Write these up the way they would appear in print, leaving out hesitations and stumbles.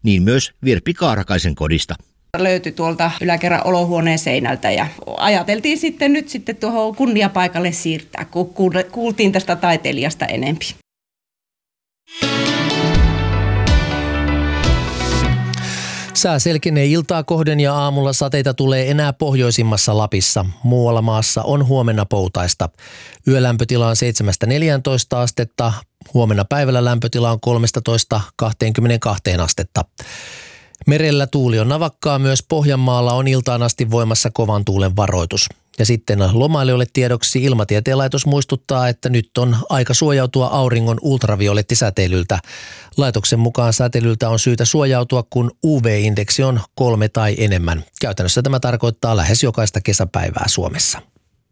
niin myös Virpi Kaarakaisen kodista. Löytyi tuolta yläkerran olohuoneen seinältä ja ajateltiin nyt tuohon kunniapaikalle siirtää, kun kuultiin tästä taiteilijasta enempi. Sää selkenee iltaa kohden ja aamulla sateita tulee enää pohjoisimmassa Lapissa. Muualla maassa on huomenna poutaista. Yölämpötila on 7-14 astetta. Huomenna päivällä lämpötila on 13-22 astetta. Merellä tuuli on navakkaa, myös Pohjanmaalla on iltaan asti voimassa kovan tuulen varoitus. Ja sitten lomailijoille tiedoksi Ilmatieteen laitos muistuttaa, että nyt on aika suojautua auringon ultraviolettisäteilyltä. Laitoksen mukaan säteilyltä on syytä suojautua, kun UV-indeksi on 3 tai enemmän. Käytännössä tämä tarkoittaa lähes jokaista kesäpäivää Suomessa.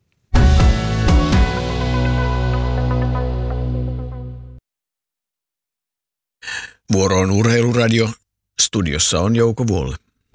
Vuoro on Urheiluradio. Studiossa on Jouko Vuolle.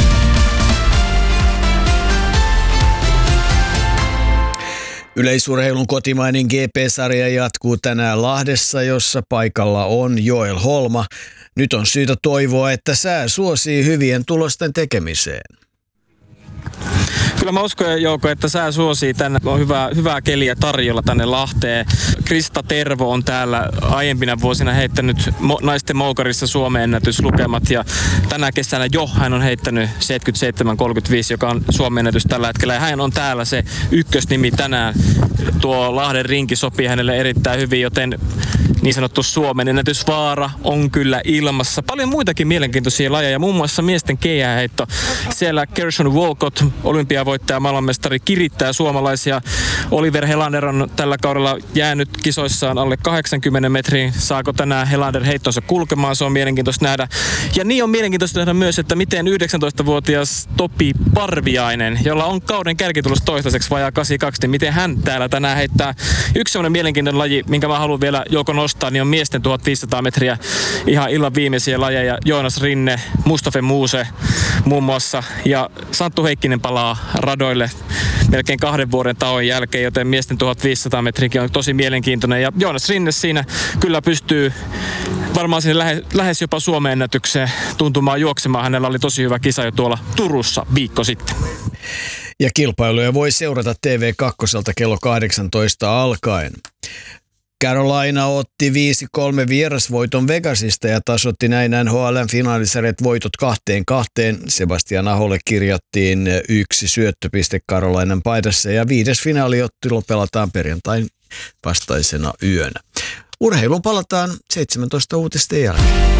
Yleisurheilun kotimainen GP-sarja jatkuu tänään Lahdessa, jossa paikalla on Joel Holma. Nyt on syytä toivoa, että sää suosii hyvien tulosten tekemiseen. Kyllä mä uskon, Jouko, että sää suosii tänne. On hyvää keliä tarjolla tänne Lahteen. Krista Tervo on täällä aiempina vuosina heittänyt naisten moukarissa Suomen ennätyslukemat. Ja tänä kesänä hän on heittänyt 77.35, joka on Suomen ennätys tällä hetkellä. Ja hän on täällä se ykkösnimi tänään. Tuo Lahden rinki sopii hänelle erittäin hyvin, joten niin sanottu Suomen ennätysvaara on kyllä ilmassa. Paljon muitakin mielenkiintoisia lajeja, muun muassa miesten keihäheitto. Siellä Gershon Walcott, olympiavoittaja, maailmanmestari, kirittää suomalaisia. Oliver Helander on tällä kaudella jäänyt kisoissaan alle 80 metriin. Saako tänään Helander heittonsa kulkemaan? Se on mielenkiintoista nähdä. Ja niin on mielenkiintoista nähdä myös, että miten 19-vuotias Topi Parviainen, jolla on kauden kärkitulos toistaiseksi vajaa 82, niin miten hän täällä tänään heittää. Yksi sellainen mielenkiintoinen laji, minkä mä haluan vielä Jouko nostaa, niin on miesten 1500 metriä ihan illan viimeisiä lajeja. Joonas Rinne, Mustafa Muuse muun muassa ja Santtu Heikkinen palaa radoille melkein 2 vuoden tauon jälkeen, joten miesten 1500 metriäkin on tosi mielenkiintoinen. Ja Joonas Rinne siinä kyllä pystyy varmaan sinne lähes jopa Suomen ennätykseen tuntumaan juoksemaan. Hänellä oli tosi hyvä kisa jo tuolla Turussa viikko sitten. Ja kilpailuja voi seurata TV2 kello 18 alkaen. Carolina otti 5-3 vierasvoiton Vegasista ja tasoitti näin NHL:n finaalisarjat voitot 2-2. Sebastian Aholle kirjattiin 1 syöttöpiste Carolinan paidassa ja 5. finaaliottelu pelataan perjantain vastaisena yönä. Urheiluun palataan 17 uutisten jälkeen.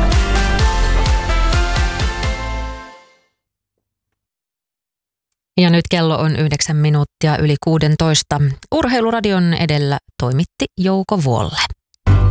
Ja nyt kello on 9 minuuttia yli 16. Urheiluradion edellä toimitti Jouko Vuolle.